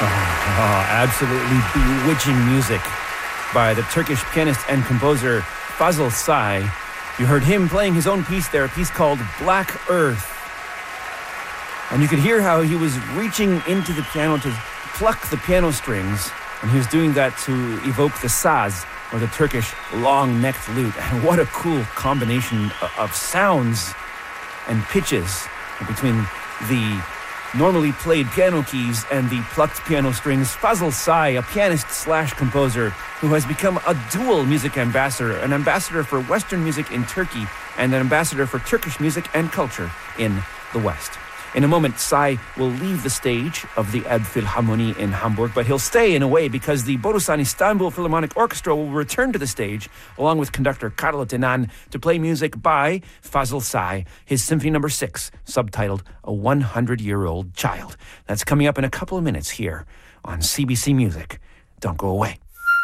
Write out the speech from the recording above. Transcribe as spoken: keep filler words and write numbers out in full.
Oh, absolutely bewitching music by the Turkish pianist and composer Fazıl Say. You heard him playing his own piece there, a piece called Black Earth. And you could hear how he was reaching into the piano to pluck the piano strings, and he was doing that to evoke the saz, or the Turkish long-necked lute. And what a cool combination of sounds and pitches between the normally played piano keys and the plucked piano strings. Fazıl Say, a pianist slash composer who has become a dual music ambassador, an ambassador for Western music in Turkey and an ambassador for Turkish music and culture in the West. In a moment, Say will leave the stage of the Elbphilharmonie in Hamburg, but he'll stay in a way because the Borusan Istanbul Philharmonic Orchestra will return to the stage along with conductor Carlo Tenan to play music by Fazıl Say, his Symphony Number Six, subtitled A one hundred year old Child. That's coming up in a couple of minutes here on C B C Music. Don't go away.